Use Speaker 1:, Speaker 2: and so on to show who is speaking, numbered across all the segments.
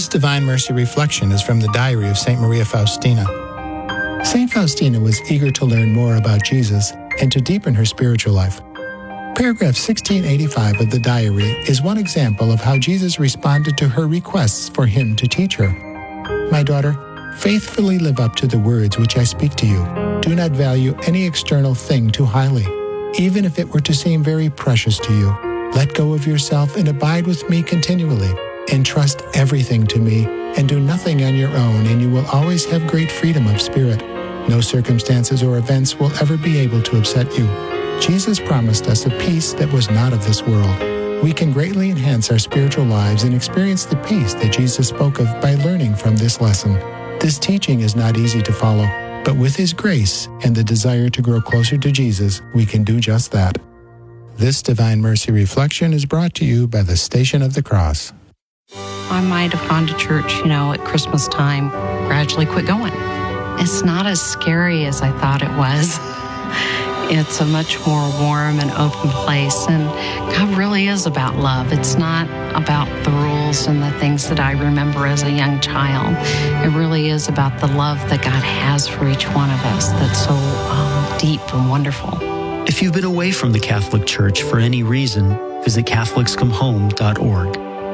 Speaker 1: This Divine Mercy reflection is from the diary of St. Maria Faustina. St. Faustina was eager to learn more about Jesus and to deepen her spiritual life. Paragraph 1685 of the diary is one example of how Jesus responded to her requests for him to teach her. My daughter, faithfully live up to the words which I speak to you. Do not value any external thing too highly, even if it were to seem very precious to you. Let go of yourself and abide with me continually. Entrust everything to me and do nothing on your own, and you will always have great freedom of spirit. No circumstances or events will ever be able to upset you. Jesus promised us a peace that was not of this world. We can greatly enhance our spiritual lives and experience the peace that Jesus spoke of by learning from this lesson. This teaching is not easy to follow, but with His grace and the desire to grow closer to Jesus, we can do just that. This Divine Mercy reflection is brought to you by the Station of the Cross.
Speaker 2: I might have gone to church, at Christmas time, gradually quit going. It's not as scary as I thought it was. It's a much more warm and open place, and God really is about love. It's not about the rules and the things that I remember as a young child. It really is about the love that God has for each one of us that's so deep and wonderful.
Speaker 3: If you've been away from the Catholic Church for any reason, visit CatholicsComeHome.org.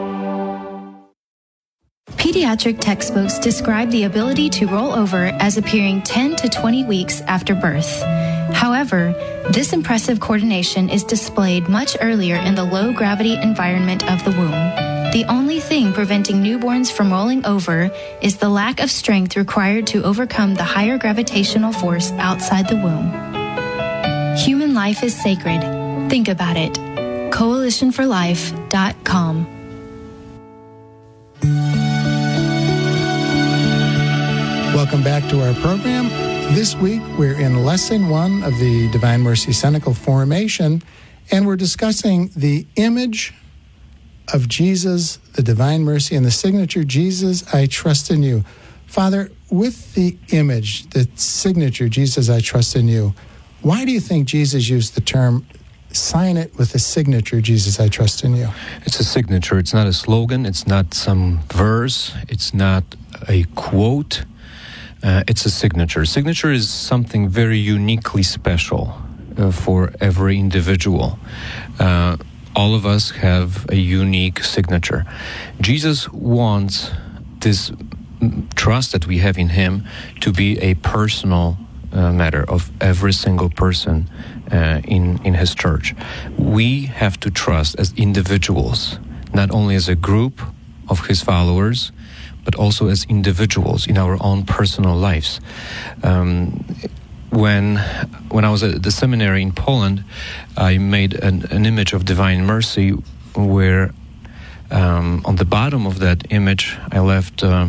Speaker 4: Pediatric textbooks describe the ability to roll over as appearing 10 to 20 weeks after birth. However, this impressive coordination is displayed much earlier in the low-gravity environment of the womb. The only thing preventing newborns from rolling over is the lack of strength required to overcome the higher gravitational force outside the womb. Human life is sacred. Think about it. CoalitionForLife.com.
Speaker 1: Welcome back to our program. This week, we're in Lesson 1 of the Divine Mercy Cenacle Formation, and we're discussing the image of Jesus, the Divine Mercy, and the signature, Jesus, I trust in you. Father, with the image, the signature, Jesus, I trust in you, why do you think Jesus used the term, sign it with a signature, Jesus, I trust in you?
Speaker 5: It's a signature. It's not a slogan. It's not some verse. It's not a quote. It's a signature. Signature is something very uniquely special for every individual. All of us have a unique signature. Jesus wants this trust that we have in Him to be a personal matter of every single person in His church. We have to trust as individuals, not only as a group of His followers, but also as individuals in our own personal lives. When I was at the seminary in Poland, I made an image of Divine Mercy where on the bottom of that image I left a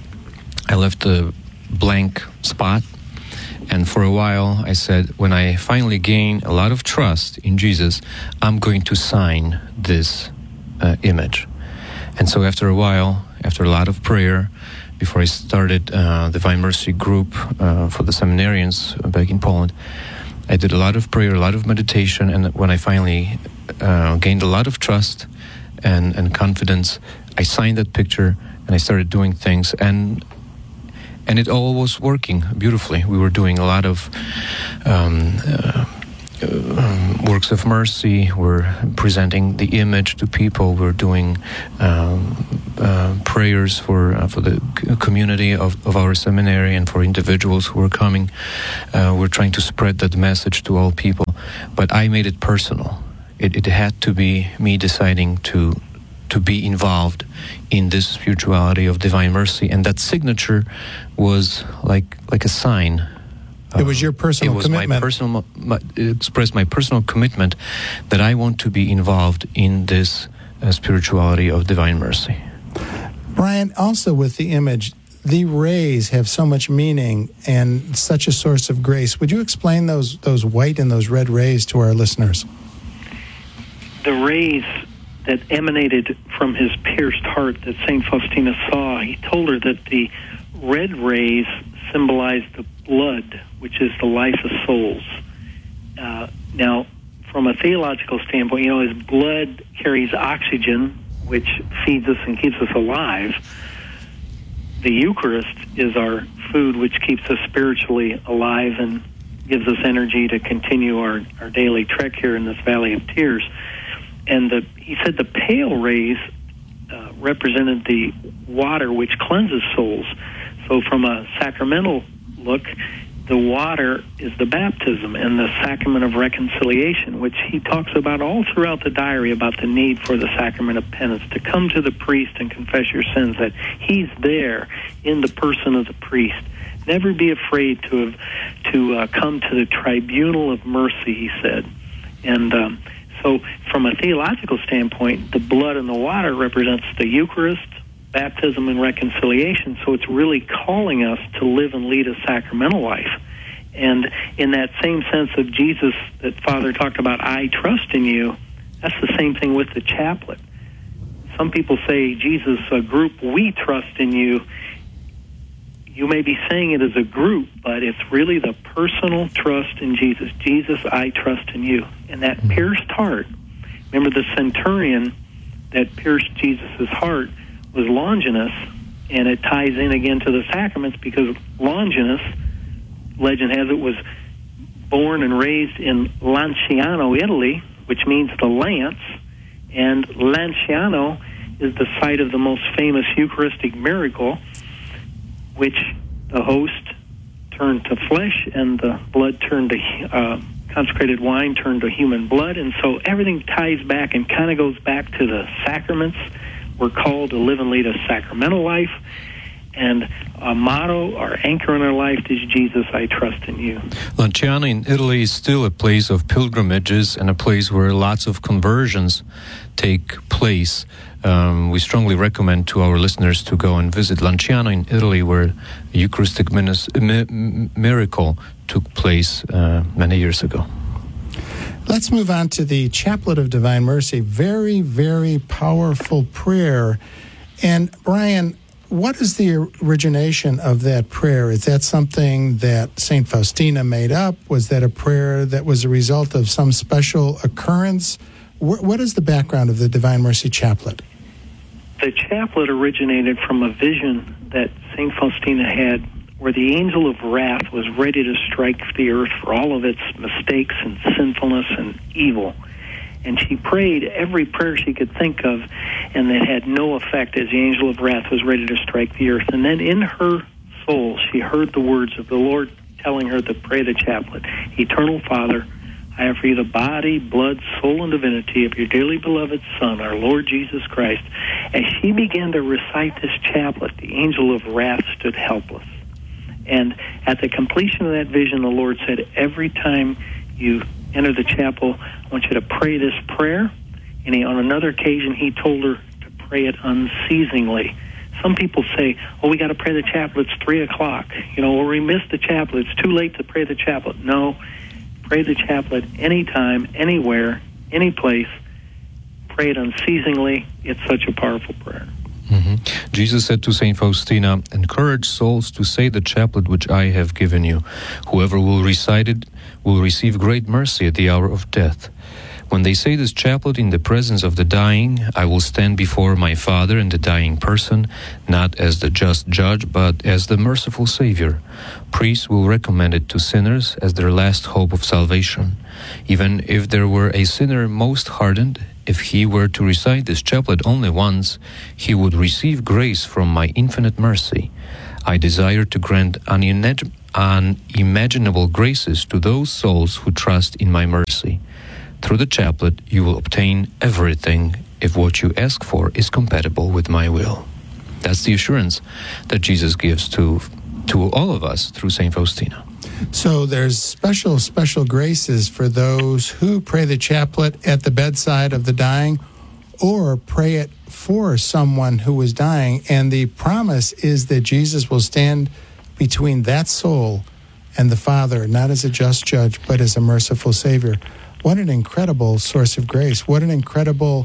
Speaker 5: blank spot, and for a while I said, when I finally gain a lot of trust in Jesus, I'm going to sign this image. And so after a while, after a lot of prayer, before I started Divine Mercy group for the seminarians back in Poland, I did a lot of prayer, a lot of meditation, and when I finally gained a lot of trust and confidence, I signed that picture and I started doing things, and it all was working beautifully. We were doing a lot of works of mercy. We're presenting the image to people. We're doing prayers for the community of our seminary and for individuals who are coming. We're trying to spread that message to all people. But I made it personal. It had to be me deciding to be involved in this spirituality of Divine Mercy, and that signature was like a sign.
Speaker 1: It was your personal commitment.
Speaker 5: It was it expressed my personal commitment that I want to be involved in this spirituality of Divine Mercy.
Speaker 1: Brian, also with the image, the rays have so much meaning and such a source of grace. Would you explain those white and those red rays to our listeners?
Speaker 6: The rays that emanated from his pierced heart that St. Faustina saw, he told her that the red rays symbolize the blood, which is the life of souls. Now, from a theological standpoint, his blood carries oxygen, which feeds us and keeps us alive. the Eucharist is our food, which keeps us spiritually alive and gives us energy to continue our daily trek here in this Valley of Tears. And he said the pale rays represented the water which cleanses souls. So from a sacramental look, the water is the baptism and the sacrament of reconciliation, which he talks about all throughout the diary, about the need for the sacrament of penance, to come to the priest and confess your sins, that he's there in the person of the priest. Never be afraid to come to the tribunal of mercy, he said. And so from a theological standpoint, the blood and the water represents the Eucharist, baptism, and reconciliation. So it's really calling us to live and lead a sacramental life. And in that same sense of Jesus that Father talked about, I trust in you, that's the same thing with the chaplet. Some people say, Jesus, a group, we trust in you. You may be saying it as a group, but it's really the personal trust in Jesus. Jesus, I trust in you. And that pierced heart, remember the centurion that pierced Jesus' heart was Longinus, and it ties in again to the sacraments because Longinus, legend has it, was born and raised in Lanciano, Italy, which means the lance, and Lanciano is the site of the most famous Eucharistic miracle, which the host turned to flesh and the blood turned to consecrated wine turned to human blood. And so everything ties back and kind of goes back to the sacraments. We're called to live and lead a sacramental life. And our motto, our anchor in our life is Jesus, I trust in you.
Speaker 5: Lanciano in Italy is still a place of pilgrimages and a place where lots of conversions take place. We strongly recommend to our listeners to go and visit Lanciano in Italy, where the Eucharistic miracle took place many years ago.
Speaker 1: Let's move on to the Chaplet of Divine Mercy. Very, very powerful prayer. And Brian, what is the origination of that prayer? Is that something that St. Faustina made up? Was that a prayer that was a result of some special occurrence? What is the background of the Divine Mercy Chaplet?
Speaker 6: The chaplet originated from a vision that St. Faustina had where the angel of wrath was ready to strike the earth for all of its mistakes and sinfulness and evil. And she prayed every prayer she could think of, and it had no effect as the angel of wrath was ready to strike the earth. And then in her soul, she heard the words of the Lord telling her to pray the chaplet. Eternal Father, I offer you the body, blood, soul, and divinity of your dearly beloved Son, our Lord Jesus Christ. As she began to recite this chaplet, the angel of wrath stood helpless. And at the completion of that vision, the Lord said, every time you enter the chapel, I want you to pray this prayer. And on another occasion, he told her to pray it unceasingly. Some people say, we got to pray the chaplet, it's 3 o'clock. Or we missed the chaplet, it's too late to pray the chaplet. No, pray the chaplet anytime, anywhere, any place. Pray it unceasingly. It's such a powerful prayer.
Speaker 5: Mm-hmm. Jesus said to St. Faustina, encourage souls to say the chaplet which I have given you. Whoever will recite it will receive great mercy at the hour of death. When they say this chaplet in the presence of the dying, I will stand before my Father in the dying person, not as the just judge, but as the merciful Savior. Priests will recommend it to sinners as their last hope of salvation. Even if there were a sinner most hardened, if he were to recite this chaplet only once, he would receive grace from my infinite mercy. I desire to grant unimaginable graces to those souls who trust in my mercy. Through the chaplet, you will obtain everything if what you ask for is compatible with my will. That's the assurance that Jesus gives to all of us through St. Faustina.
Speaker 1: So there's special graces for those who pray the chaplet at the bedside of the dying or pray it for someone who is dying. And the promise is that Jesus will stand between that soul and the Father, not as a just judge, but as a merciful Savior. What an incredible source of grace. What an incredible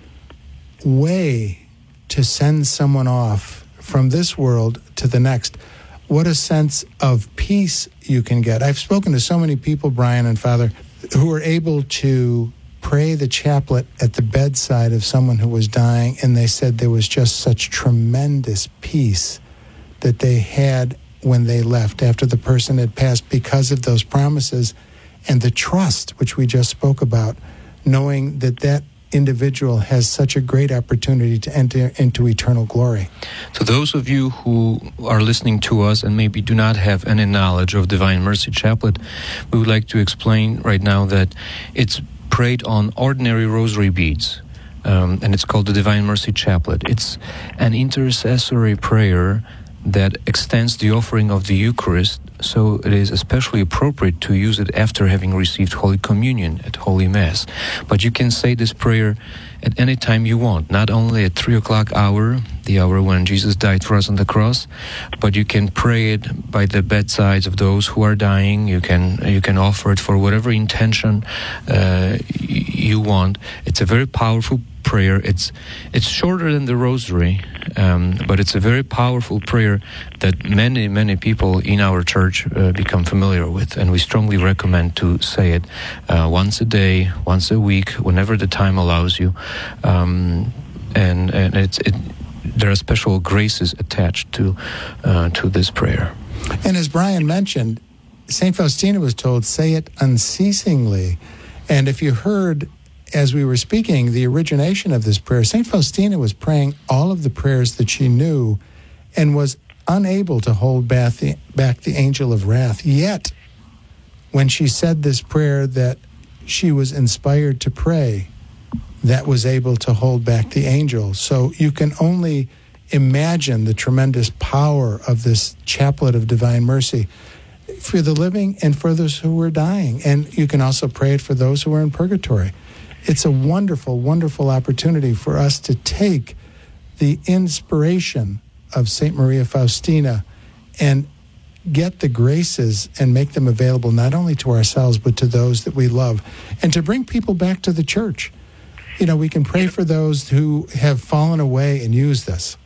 Speaker 1: way to send someone off from this world to the next. What a sense of peace you can get. I've spoken to so many people, Brian and Father, who were able to pray the chaplet at the bedside of someone who was dying, and they said there was just such tremendous peace that they had when they left after the person had passed because of those promises and the trust which we just spoke about, knowing that that individual has such a great opportunity to enter into eternal glory.
Speaker 5: To those of you who are listening to us and maybe do not have any knowledge of Divine Mercy Chaplet, we would like to explain right now that it's prayed on ordinary rosary beads, and it's called the Divine Mercy Chaplet. It's an intercessory prayer that extends the offering of the Eucharist, so it is especially appropriate to use it after having received Holy Communion at Holy Mass. But you can say this prayer at any time you want, not only at 3 o'clock hour, the hour when Jesus died for us on the cross, but you can pray it by the bedsides of those who are dying. You can offer it for whatever intention you want. It's a very powerful prayer. It's shorter than the Rosary, but it's a very powerful prayer that many people in our church become familiar with, and we strongly recommend to say it once a day, once a week, whenever the time allows you, and there are special graces attached to this prayer.
Speaker 1: And as Brian mentioned, St. Faustina was told, say it unceasingly. And if you heard, as we were speaking, the origination of this prayer, St. Faustina was praying all of the prayers that she knew and was unable to hold back the angel of wrath. Yet, when she said this prayer that she was inspired to pray, that was able to hold back the angel. So you can only imagine the tremendous power of this chaplet of divine mercy for the living and for those who are dying. And you can also pray it for those who are in purgatory. It's a wonderful, wonderful opportunity for us to take the inspiration of St. Maria Faustina and get the graces and make them available not only to ourselves but to those that we love, and to bring people back to the church. You know, we can pray for those who have fallen away and use this.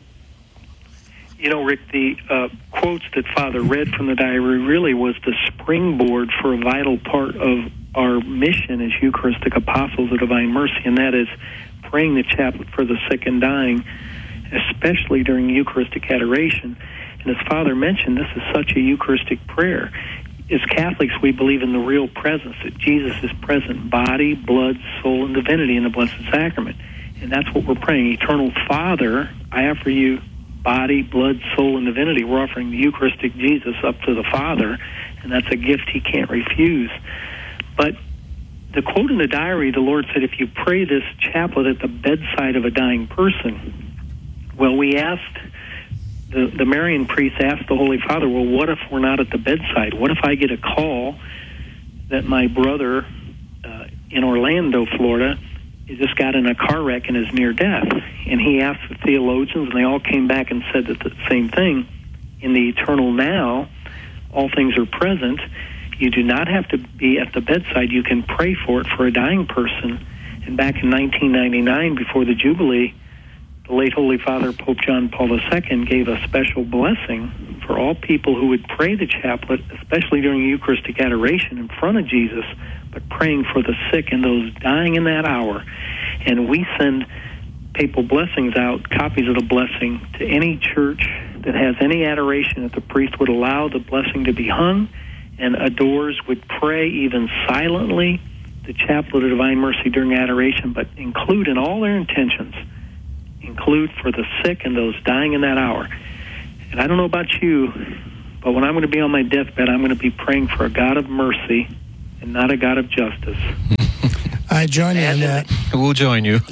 Speaker 6: You know, Rick, the quotes that Father read from the diary really was the springboard for a vital part of our mission as Eucharistic Apostles of Divine Mercy, and that is praying the chaplet for the sick and dying, especially during Eucharistic adoration. And as Father mentioned, this is such a Eucharistic prayer. As Catholics, we believe in the real presence, that Jesus is present, body, blood, soul, and divinity in the Blessed Sacrament. And that's what we're praying. Eternal Father, I offer you body, blood, soul, and divinity. We're offering the Eucharistic Jesus up to the Father, and that's a gift he can't refuse. But the quote in the diary, the Lord said, if you pray this chaplet at the bedside of a dying person, well, we asked, the Marian priest asked the Holy Father, well, what if we're not at the bedside? What if I get a call that my brother in Orlando, Florida, just got in a car wreck and is near death? And he asked the theologians, and they all came back and said that the same thing. In the eternal now, all things are present. You do not have to be at the bedside. You can pray for it for a dying person. And back in 1999, before the Jubilee, the late Holy Father, Pope John Paul II, gave a special blessing for all people who would pray the chaplet, especially during Eucharistic adoration in front of Jesus, but praying for the sick and those dying in that hour. And we send papal blessings out, copies of the blessing, to any church that has any adoration that the priest would allow the blessing to be hung, and adorers would pray even silently the chaplet of divine mercy during adoration, but include in all their intentions, include for the sick and those dying in that hour. And I don't know about you, but when I'm going to be on my deathbed, I'm going to be praying for a God of mercy and not a God of justice.
Speaker 1: I join you in that.
Speaker 5: We'll join you.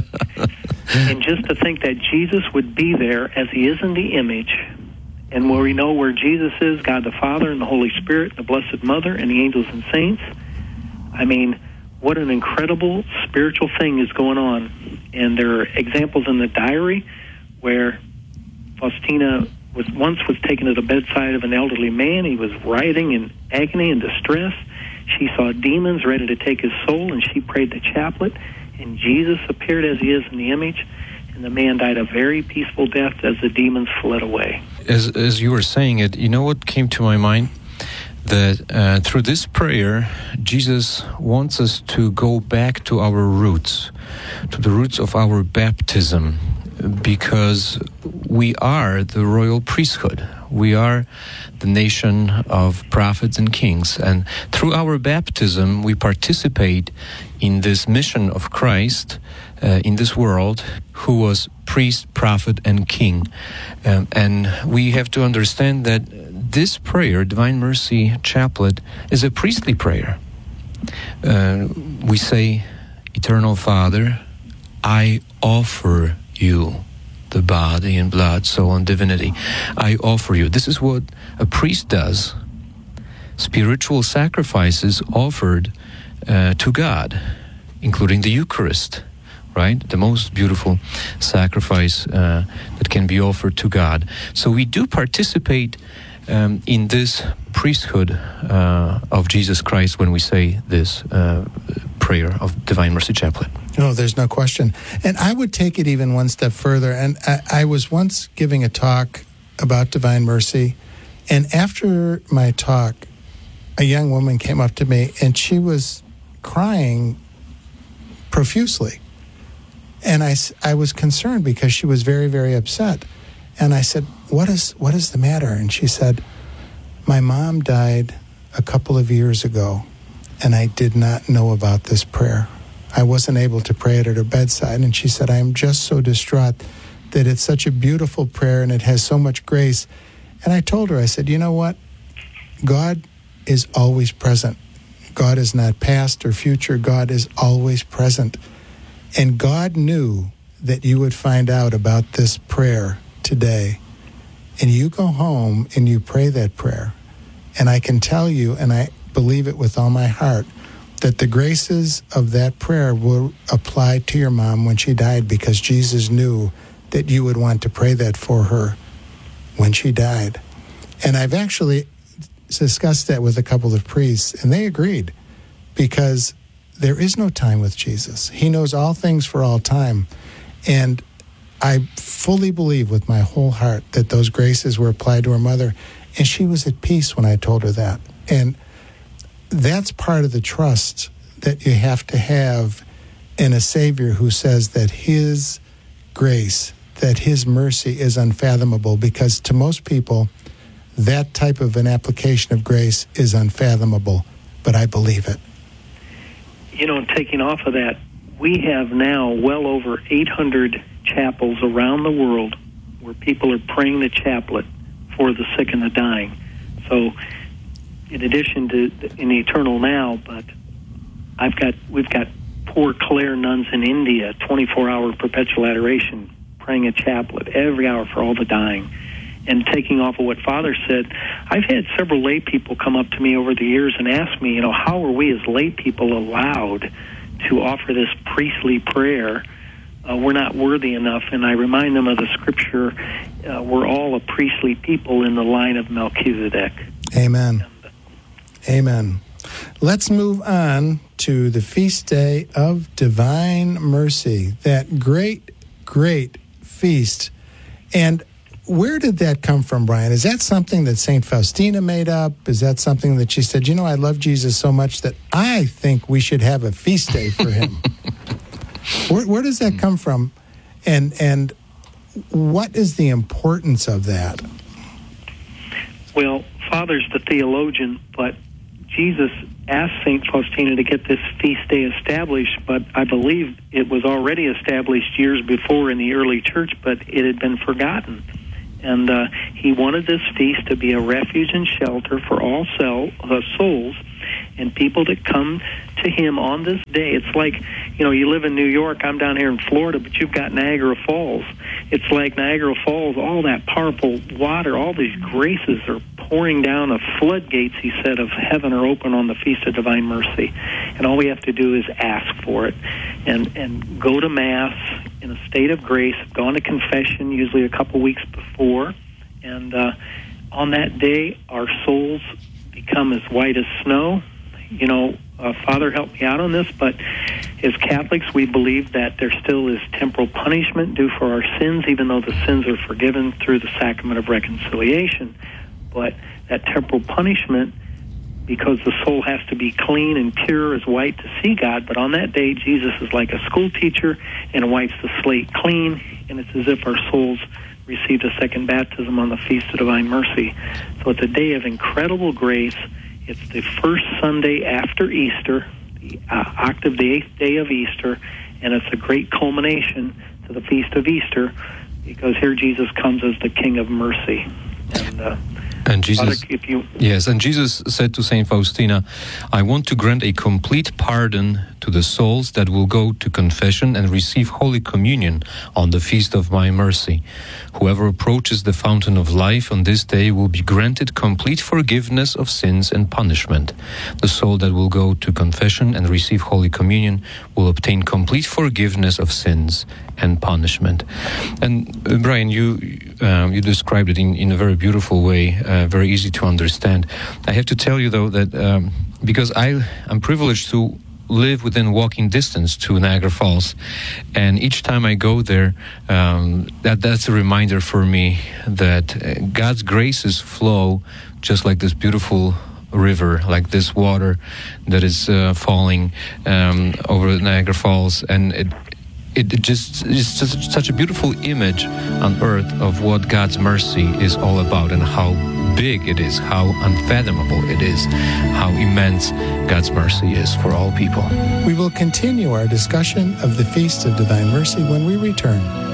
Speaker 6: And just to think that Jesus would be there as he is in the image, and where we know where Jesus is, God the Father and the Holy Spirit, the Blessed Mother, and the angels and saints. I mean, what an incredible spiritual thing is going on. And there are examples in the diary where Faustina was taken to the bedside of an elderly man. He was writhing in agony and distress. She saw demons ready to take his soul, and she prayed the chaplet, and Jesus appeared as he is in the image, and the man died a very peaceful death as the demons fled away.
Speaker 5: As you were saying it, you know what came to my mind? That through this prayer, Jesus wants us to go back to our roots, to the roots of our baptism, because we are the royal priesthood. We are the nation of prophets and kings. And through our baptism, we participate in this mission of Christ in this world, who was priest, prophet, and king. And we have to understand that this prayer, Divine Mercy Chaplet, is a priestly prayer. We say, Eternal Father, I offer you the body and blood, soul, and divinity. I offer you. This is what a priest does. Spiritual sacrifices offered to God, including the Eucharist, right? The most beautiful sacrifice that can be offered to God. So we do participate in this priesthood of Jesus Christ when we say this prayer of Divine Mercy Chaplet.
Speaker 1: No, there's no question. And I would take it even one step further. And I was once giving a talk about Divine Mercy, and after my talk, a young woman came up to me, and she was crying profusely. And I was concerned because she was very, very upset. And I said, what is the matter? And she said, my mom died a couple of years ago, and I did not know about this prayer. I wasn't able to pray it at her bedside. And she said, I am just so distraught that it's such a beautiful prayer and it has so much grace. And I told her, I said, you know what? God is always present. God is not past or future. God is always present. And God knew that you would find out about this prayer today. And you go home and you pray that prayer. And I can tell you, and I believe it with all my heart, that the graces of that prayer will apply to your mom when she died, because Jesus knew that you would want to pray that for her when she died. And I've actually discussed that with a couple of priests, and they agreed, because there is no time with Jesus. He knows all things for all time. And I fully believe with my whole heart that those graces were applied to her mother, and she was at peace when I told her that. And that's part of the trust that you have to have in a Savior who says that His grace, that His mercy is unfathomable, because to most people, that type of an application of grace is unfathomable, but I believe it.
Speaker 6: You know, taking off of that, we have now well over 800 chapels around the world where people are praying the chaplet for the sick and the dying. So, in addition to in the Eternal Now, but we've got Poor Clare nuns in India, 24-hour perpetual adoration, praying a chaplet every hour for all the dying. And taking off of what Father said, I've had several lay people come up to me over the years and ask me, how are we as lay people allowed to offer this priestly prayer? We're not worthy enough. And I remind them of the scripture, we're all a priestly people in the line of Melchizedek.
Speaker 1: Amen. Amen. Let's move on to the feast day of Divine Mercy, that great, great feast. And where did that come from, Brian? Is that something that St. Faustina made up? Is that something that she said, I love Jesus so much that I think we should have a feast day for him? Where does that come from? And what is the importance of that?
Speaker 6: Well, Father's the theologian, but Jesus asked St. Faustina to get this feast day established, but I believe it was already established years before in the early church, but it had been forgotten. And he wanted this feast to be a refuge and shelter for all souls and people that come to him on this day. It's like, you live in New York, I'm down here in Florida, but you've got Niagara Falls. It's like Niagara Falls, all that powerful water, all these graces are pouring down. The floodgates, he said, of heaven are open on the Feast of Divine Mercy. And all we have to do is ask for it and go to Mass in a state of grace, gone to confession usually a couple weeks before. And on that day, our souls become as white as snow. Father helped me out on this, but as Catholics, we believe that there still is temporal punishment due for our sins, even though the sins are forgiven through the sacrament of reconciliation. But that temporal punishment, because the soul has to be clean and pure as white to see God, but on that day, Jesus is like a school teacher and wipes the slate clean, and it's as if our souls received a second baptism on the Feast of Divine Mercy. So it's a day of incredible grace. It's the first Sunday after Easter, the octave, the 8th day of Easter, and it's a great culmination to the Feast of Easter, because here Jesus comes as the King of Mercy.
Speaker 5: And Jesus, and Jesus said to Saint Faustina, "I want to grant a complete pardon to the souls that will go to confession and receive Holy Communion on the Feast of my mercy. Whoever approaches the fountain of life on this day will be granted complete forgiveness of sins and punishment. The soul that will go to confession and receive Holy Communion will obtain complete forgiveness of sins and punishment." And Brian, you described it in a very beautiful way, very easy to understand. I have to tell you, though, that because I'm privileged to live within walking distance to Niagara Falls, and each time I go there, that's a reminder for me that God's graces flow just like this beautiful river, like this water that is falling over Niagara Falls, and it's just such a beautiful image on earth of what God's mercy is all about, and how big it is, how unfathomable it is, how immense God's mercy is for all people.
Speaker 1: We will continue our discussion of the Feast of Divine Mercy when we return.